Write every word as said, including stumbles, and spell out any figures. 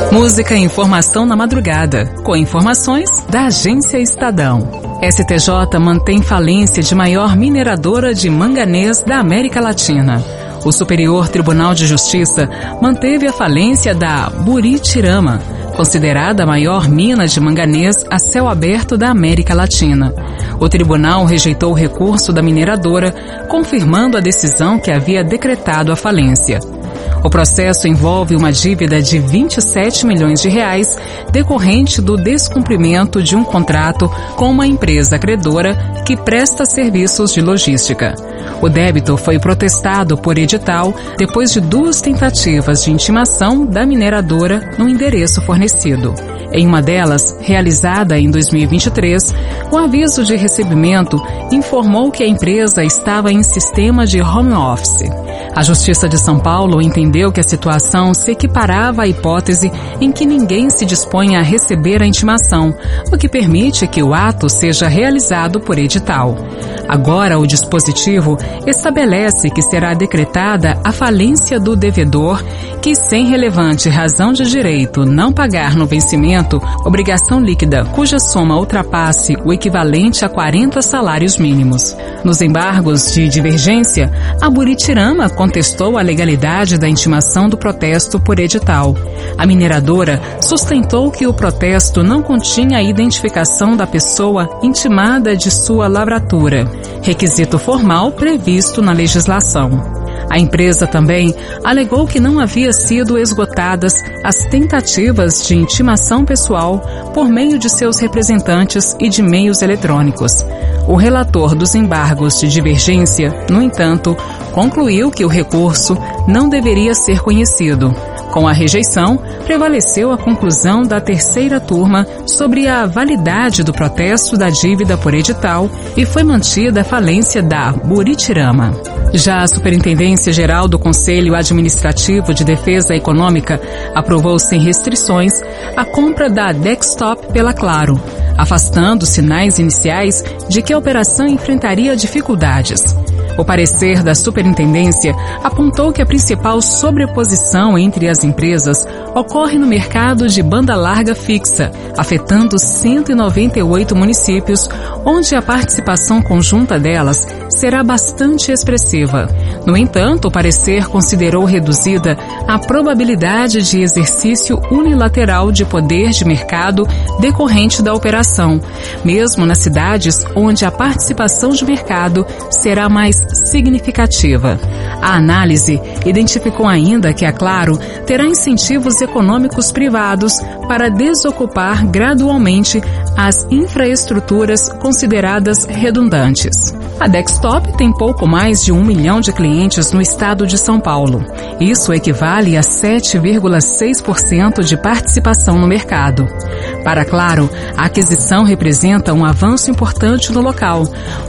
Música e informação na madrugada, com informações da Agência Estadão. S T J mantém falência de maior mineradora de manganês da América Latina. O Superior Tribunal de Justiça manteve a falência da Buritirama, considerada a maior mina de manganês a céu aberto da América Latina. O tribunal rejeitou o recurso da mineradora, confirmando a decisão que havia decretado a falência. O processo envolve uma dívida de vinte e sete milhões de reais decorrente do descumprimento de um contrato com uma empresa credora que presta serviços de logística. O débito foi protestado por edital depois de duas tentativas de intimação da mineradora no endereço fornecido. Em uma delas, realizada em dois mil e vinte e três, o aviso de recebimento informou que a empresa estava em sistema de home office. A Justiça de São Paulo entendeu que a situação se equiparava à hipótese em que ninguém se dispõe a receber a intimação, o que permite que o ato seja realizado por edital. Agora, o dispositivo estabelece que será decretada a falência do devedor que, sem relevante razão de direito, não pagar no vencimento obrigação líquida cuja soma ultrapasse o equivalente a quarenta salários mínimos. Nos embargos de divergência, a Buritirama contestou a legalidade da intimação do protesto por edital. A mineradora sustentou que o protesto não continha a identificação da pessoa intimada de sua lavratura, requisito formal previsto na legislação. A empresa também alegou que não havia sido esgotadas as tentativas de intimação pessoal por meio de seus representantes e de meios eletrônicos. O relator dos embargos de divergência, no entanto, concluiu que o recurso não deveria ser conhecido. Com a rejeição, prevaleceu a conclusão da terceira turma sobre a validade do protesto da dívida por edital e foi mantida a falência da Buritirama. Já a Superintendência Geral do Conselho Administrativo de Defesa Econômica aprovou sem restrições a compra da Dextop pela Claro, afastando sinais iniciais de que a operação enfrentaria dificuldades. O parecer da superintendência apontou que a principal sobreposição entre as empresas ocorre no mercado de banda larga fixa, afetando cento e noventa e oito municípios, onde a participação conjunta delas será bastante expressiva. No entanto, o parecer considerou reduzida a probabilidade de exercício unilateral de poder de mercado decorrente da operação, mesmo nas cidades onde a participação de mercado será mais significativa. A análise identificou ainda que a Claro terá incentivos econômicos privados para desocupar gradualmente as infraestruturas consideradas redundantes. A Dextop tem pouco mais de um milhão de clientes no estado de São Paulo. Isso equivale a sete vírgula seis por cento de participação no mercado. Para a Claro, a aquisição representa um avanço importante no local,